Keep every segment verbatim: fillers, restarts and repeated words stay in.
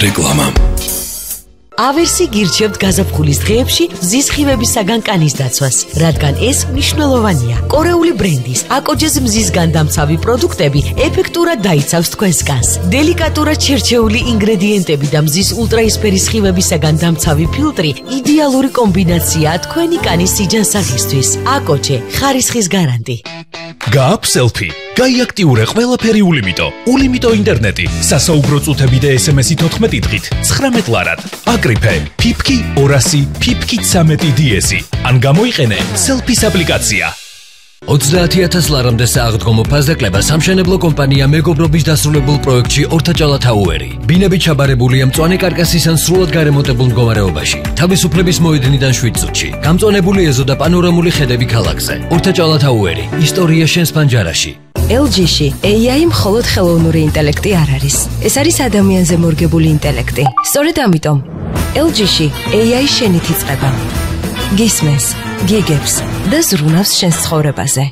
რეკლამა. ავერსი გირჩევთ გაზაფხულის დღეებში მზის ხივებისაგან კანის დაცვას, რადგან ეს მნიშვნელოვანია. კორეული ბრენდის აკოჯეს მზისგან დამცავი პროდუქტები ეფექტურად დაიცავს თქვენს კანს. დელიკატურად შერჩეული ინგრედიენტები და მზის ულტრაისფერის ხივებისაგან დამცავი ფილტრი იდეალური კომბინაციაა თქვენი კანის სიჯანსაღისთვის. აკოჯე, ხარისხის გარანტი. გააქვს სელფი. გაიაქტიურე ყველაფერი ულიმიტო. ულიმიტო ინტერნეტი, სასაუბრო წუთები და ესემესი თოთხმეტი დღით, ცხრამეტ ლარად. აკრიფე ფიფკი ორასი ფიფკი ცამეტი დიესი. ან გამოიყენე სელფის აპლიკაცია. ოცდაათი ათას ლარამდე სააღდგომო ფასდაკლება სამშენებლო კომპანია მეგობრობის დასრულებულ პროექტში ორთაჭალა თაუერი. ბინები ჩაბარებულია მწვანე კარკასისან სრულად გარემონტებულ მდგომარეობაში. თავისუფლების მოედნიდან შვიდ წუთში. გამწვანებული ეზო და პანორამული ხედები ქალაქზე. ორთაჭალა თაუერი. ისტორია შენს პანჯარაში. ელ ჯი-ში ეი აი მხოლოდ ხელოვნური ინტელექტი არ არის. ეს არის ადამიანზე მორგებული ინტელექტი. სწორედ ამიტომ ელ ჯი-ში ეი აი შენით იწყება. გისმენს, გიგებს და ზრუნავს შენს ცხოვრებაზე.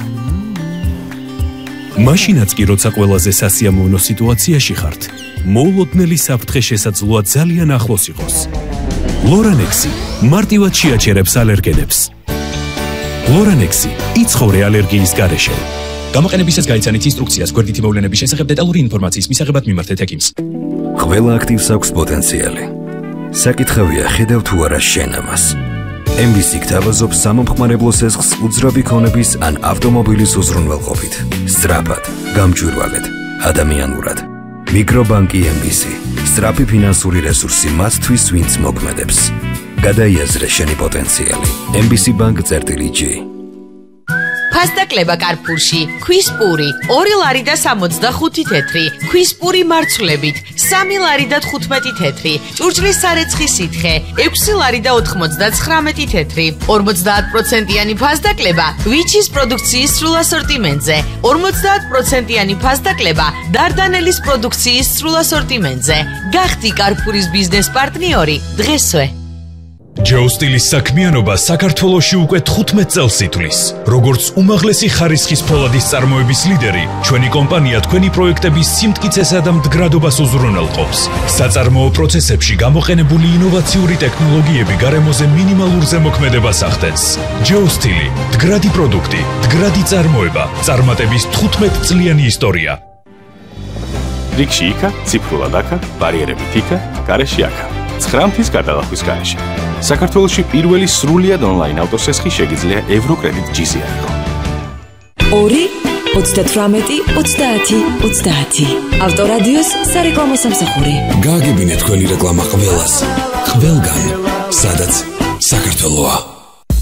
მაშინაც კი როცა ყველაზე სასიამოვნო სიტუაციაში ხართ, მოულოდნელი საფრთხე შესაძლოა ძალიან ახლოს იყოს. ლორანექსი მარტივად შეაჩერებს ალერგენებს. ლორანექსი იცხოვრე ალერგიის გარეშე. გამოყენებისას გაიცანით ინსტრუქციას გვერდითი მოვლენების შესახებ დეტალური ინფორმაციის მისაღებად მიმართეთ ეკიმს. ყველა აქტივს აქვს პოტენციალი. საკითხავია ხედავ თუ არა შენ ამას. ემ ვი სი გთავაზობს სამომხმარებლო სესხს უძრავი ქონების ან ავტომობილის უზრუნველყოფით. სწრაფად, გამჭვირვალედ, ადამიანურად. მიკრობანკი ემ ვი სი. სწრაფი ფინანსური რესურსი მათთვის, ვინც მოქმედებს. გადაიაზრე შენი პოტენციალი. ემ ვი სი ბანკ წერტილი ჯი. ფასდაკლება კარფურში, ქვის პური, ორი ლარი და სამოცდახუთი თეთრი, ქვის პური მარცვლებით, სამი ლარი და თხუთმეტი თეთრი, ჭურჭლის სარეცხი სითხე, ექვსი ლარი და ოთხმოცდაცხრამეტი თეთრი, ორმოცდაათ პროცენტიანი ფასდაკლება ვიჩის პროდუქციის სრულ ასორტიმენტზე, ორმოცდაათ პროცენტიანი ფასდაკლება დარდანელის პროდუქციის სრულ ასორტიმენტზე. გახდი კარფურის ბიზნეს პარტნიორი დღესვე. ჯეოსტილის საქმიანობა საქართველოში უკვე თხუთმეტ წელს ითვლის. როგორც უმაღლესი ხარისხის ფოლადის წარმოების ლიდერი, ჩვენი კომპანია თქვენი პროექტების სიმტკიცესა და მდგრადობას უზრუნველყოფს. საწარმოო პროცესებში გამოყენებული ინოვაციური ტექნოლოგიები გარემოზე მინიმალურ ზემოქმედებას ახდენს. ჯეოსტილი, მდგრადი პროდუქტი, მდგრადი წარმოება, წარმატების თხუთმეტ წლიანი ისტორია. რიგში იქა, ციფრულად აქა, ბარიერებით იქა, გარეშე აქა. ცხრამთის გადალახვის გარეშე. საქართველოში პირველი სრულიად ონლაინ ავტოსესხი შეგიძლია ევროკრედიტ ჯი-ზე აიღო. ორი ოცდათვრამეტი ოცდაათი ოცდაათი. ავტორადიოს სარეკლამო სამსახური. გააგებინეთ თქვენი რეკლამა ყველას, ყველგან, სადაც საქართველოა.